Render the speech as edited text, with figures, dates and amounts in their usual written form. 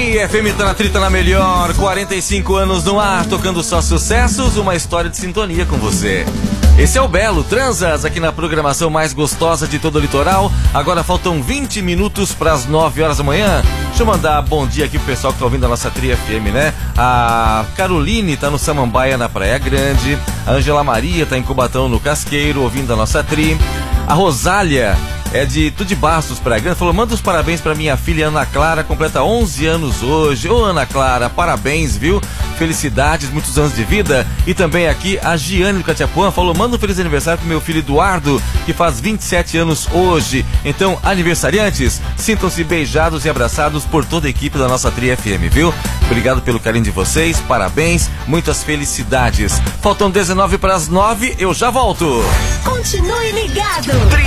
Tri FM tá na Trita na melhor, 45 anos no ar, tocando só sucessos, uma história de sintonia com você. Esse é o Belo Transas, aqui na programação mais gostosa de todo o litoral. Agora faltam 20 minutos para as 9 horas da manhã. Deixa eu mandar bom dia aqui pro pessoal que tá ouvindo a nossa Tri FM, né? A Caroline tá no Samambaia, na Praia Grande. A Angela Maria tá em Cubatão, no Casqueiro, ouvindo a nossa Tri. A Rosália é de Tudo de Bastos, Praia Grande, falou: manda os parabéns pra minha filha Ana Clara, completa 11 anos hoje. Ô Ana Clara, parabéns, viu? Felicidades, muitos anos de vida. E também aqui a Giane do Catiapuã falou: manda um feliz aniversário pro meu filho Eduardo, que faz 27 anos hoje. Então, aniversariantes, sintam-se beijados e abraçados por toda a equipe da nossa Tri FM, viu? Obrigado pelo carinho de vocês, parabéns, muitas felicidades. Faltam 19 para as 9, eu já volto. Continue ligado.